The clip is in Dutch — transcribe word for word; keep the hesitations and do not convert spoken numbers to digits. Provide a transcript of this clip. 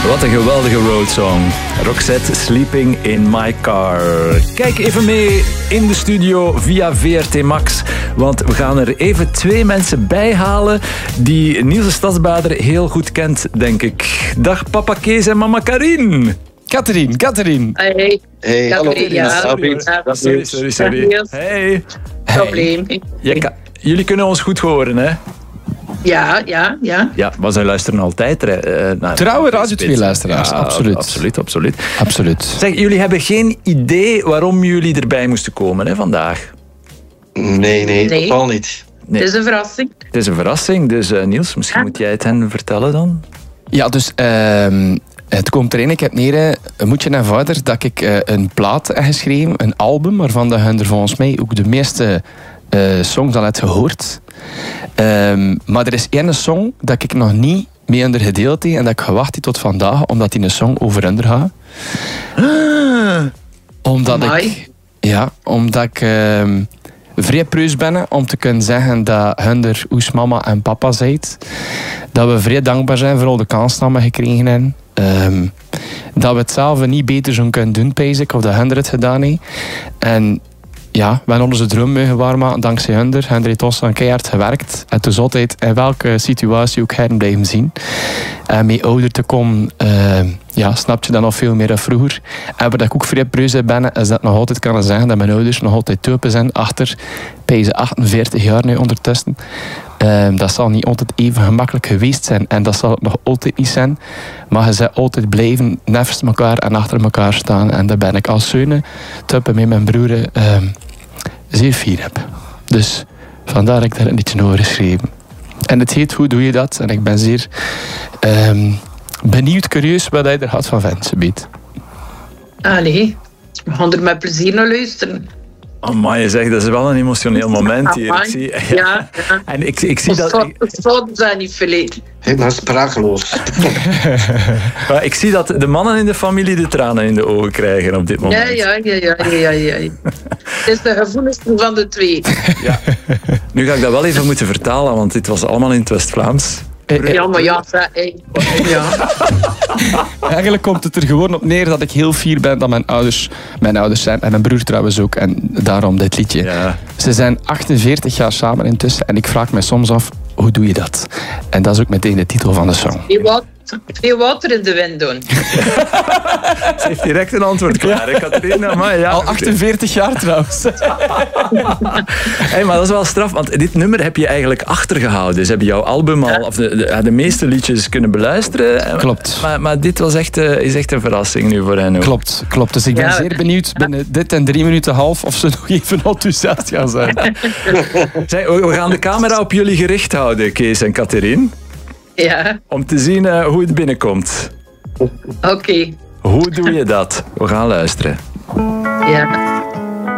Wat een geweldige roadsong. Roxette, Sleeping in My Car. Kijk even mee in de studio via V R T Max. Want we gaan er even twee mensen bij halen die Niels de Stadsbader heel goed kent, denk ik. Dag papa Kees en mama Karin. Katerien, Katerien. Hey, hey hallo. Ja, sorry, sorry, sorry. Hey. Probleem. Hey. Jullie kunnen ons goed horen, hè? Ja, ja, ja. Ja, maar zij luisteren altijd uh, naar... Trouwe Radio twee luisteraars, ja, absoluut. Absoluut, absoluut. Absoluut. Zeg, jullie hebben geen idee waarom jullie erbij moesten komen, hè, vandaag? Nee, nee, Nee. totaal niet. Nee. Het is een verrassing. Het is een verrassing, dus uh, Niels, misschien Ja. moet jij het hen vertellen dan? Ja, dus uh, het komt erin. Ik heb neer een moedje en vader dat ik uh, een plaat heb geschreven, een album, waarvan dat hun er volgens mij ook de meeste uh, songs al hebt gehoord. Um, maar er is één song dat ik nog niet mee onder gedeeld heb en dat ik gewacht heb tot vandaag, omdat die een song over under gaat. Ah. Omdat Amai. ik... Ja, omdat ik... Um, vrij preus ben om te kunnen zeggen dat hun er oes mama en papa zijn. Dat we vrij dankbaar zijn voor al de kansen die we gekregen hebben. Um, dat we het zelf niet beter zo kunnen doen, pijs ik, of dat hun er het gedaan heeft. En ja, we hebben onze droom mogen waarmaken dankzij hun. Hun heeft ons aan keihard gewerkt. En toen is altijd in welke situatie ook her blijven zien. En mee ouder te komen, uh, ja, snap je dan nog veel meer dan vroeger. En wat ik ook vrij preus ben, is dat nog altijd kan zeggen dat mijn ouders nog altijd topen zijn achter bij achtenveertig jaar nu ondertussen. Um, dat zal niet altijd even gemakkelijk geweest zijn en dat zal het nog altijd niet zijn. Maar je bent altijd blijven naast elkaar en achter elkaar staan. En daar ben ik als zoon, tuppen met mijn broer, um, zeer fier heb. Dus vandaar heb ik daar een liedje over geschreven. En het heet Hoe doe je dat? En ik ben zeer um, benieuwd, curieus wat hij er had van vindt, biedt. Allee, we gaan er met plezier naar luisteren. Amai, zeg, dat is wel een emotioneel moment hier. Ik zie, ja, ja. En ik, ik zie dat... Ik, Het zou zijn niet veel. Ik ben sprakeloos. ik zie dat de mannen in de familie de tranen in de ogen krijgen op dit moment. Ja, ja, ja, ja, ja, ja, ja. Het is de gevoeligste van de twee. Ja. Nu ga ik dat wel even moeten vertalen, want dit was allemaal in het West-Vlaams. Ja, maar ja, hey. ja. Eigenlijk komt het er gewoon op neer dat ik heel fier ben dat mijn ouders mijn ouders zijn. En mijn broer trouwens ook. En daarom dit liedje. Ja. Ze zijn achtenveertig jaar samen intussen. En ik vraag me soms af, hoe doe je dat? En dat is ook meteen de titel van de song. Veel water, veel water in de wind doen. Ze heeft direct een antwoord klaar, hè, Catharina? Maar ja. Al achtenveertig jaar trouwens. Hey, maar dat is wel straf, want dit nummer heb je eigenlijk achtergehouden. Ze hebben jouw album al, of de, de, de meeste liedjes kunnen beluisteren. Klopt. Maar, maar dit was echt, uh, is echt een verrassing nu voor hen ook. Klopt, klopt. Dus ik ben Ja. zeer benieuwd binnen dit en drie minuten half of ze nog even enthousiast gaan zijn. Zeg, we gaan de camera op jullie gericht houden, Kees en Catherine. Ja, Om te zien uh, hoe het binnenkomt. oké. Okay. Hoe doe je dat? We gaan luisteren. Ja.